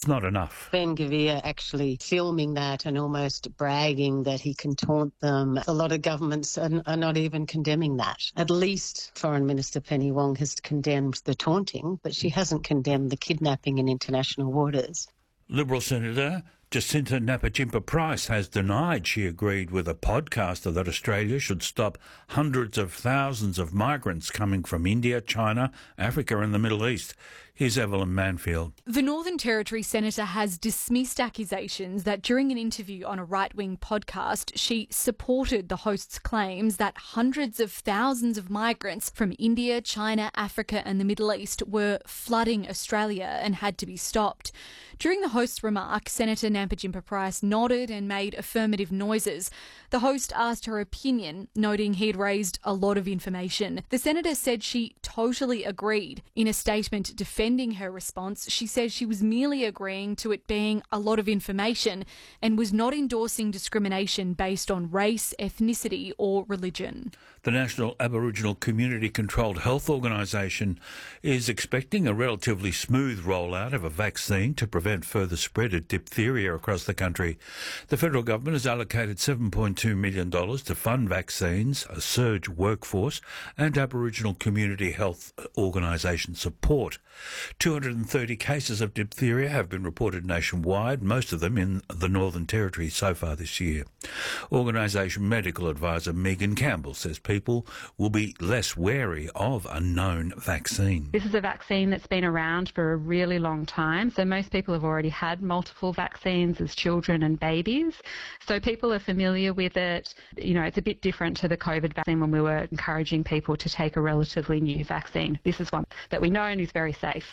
it's not enough. Ben Gvir actually filming that and almost bragging that he can taunt them. A lot of governments are not even condemning that. At least Foreign Minister Penny Wong has condemned the taunting, but she hasn't condemned the kidnapping in international waters. Liberal Senator Jacinta Nampijinpa-Price has denied she agreed with a podcaster that Australia should stop hundreds of thousands of migrants coming from India, China, Africa and the Middle East. Here's Evelyn Manfield. The Northern Territory Senator has dismissed accusations that during an interview on a right-wing podcast, she supported the host's claims that hundreds of thousands of migrants from India, China, Africa and the Middle East were flooding Australia and had to be stopped. During the host's remark, Senator Nampijinpa-Price nodded and made affirmative noises. The host asked her opinion, noting he had raised a lot of information. The senator said she totally agreed. In a statement defending her response, she says she was merely agreeing to it being a lot of information and was not endorsing discrimination based on race, ethnicity or religion. The National Aboriginal Community Controlled Health Organisation is expecting a relatively smooth rollout of a vaccine to prevent further spread of diphtheria across the country. The federal government has allocated $7.2 million to fund vaccines, a surge workforce and Aboriginal community health organisation support. 230 cases of diphtheria have been reported nationwide, most of them in the Northern Territory so far this year. Organisation medical advisor Megan Campbell says people will be less wary of a known vaccine. This is a vaccine that's been around for a really long time, so most people have already had multiple vaccines as children and babies, so people are familiar with it. You know, it's a bit different to the COVID vaccine when we were encouraging people to take a relatively new vaccine. This is one that we know and is very safe.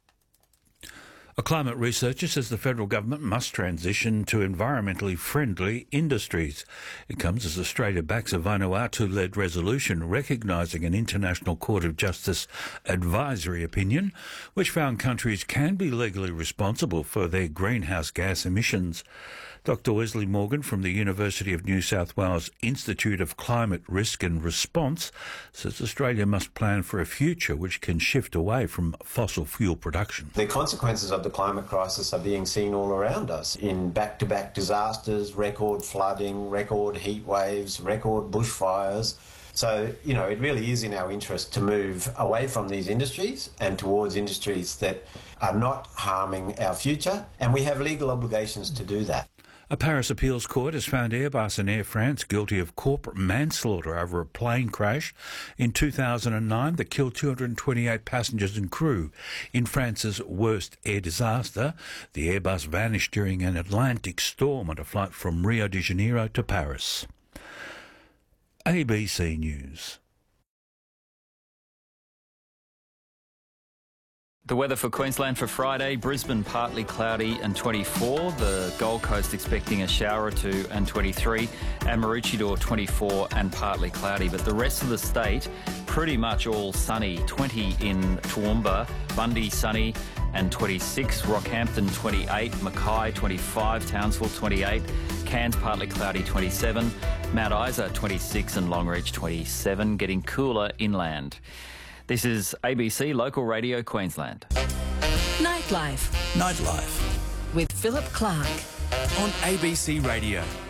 A climate researcher says the federal government must transition to environmentally friendly industries. It comes as Australia backs a Vanuatu-led resolution recognising an International Court of Justice advisory opinion, which found countries can be legally responsible for their greenhouse gas emissions. Dr Wesley Morgan from the University of New South Wales Institute of Climate Risk and Response says Australia must plan for a future which can shift away from fossil fuel production. The consequences of the climate crisis are being seen all around us in back-to-back disasters, record flooding, record heat waves, record bushfires. So, you know, it really is in our interest to move away from these industries and towards industries that are not harming our future, and we have legal obligations to do that. A Paris appeals court has found Airbus and Air France guilty of corporate manslaughter over a plane crash in 2009 that killed 228 passengers and crew. In France's worst air disaster, the Airbus vanished during an Atlantic storm on a flight from Rio de Janeiro to Paris. ABC News. The weather for Queensland for Friday, Brisbane partly cloudy and 24, the Gold Coast expecting a shower or two and 23, and Maroochydore 24 and partly cloudy. But the rest of the state, pretty much all sunny. 20 in Toowoomba, Bundy sunny and 26, Rockhampton 28, Mackay 25, Townsville 28, Cairns partly cloudy 27, Mount Isa 26 and Longreach 27, getting cooler inland. This is ABC Local Radio Queensland. Nightlife. Nightlife. With Philip Clark. On ABC Radio.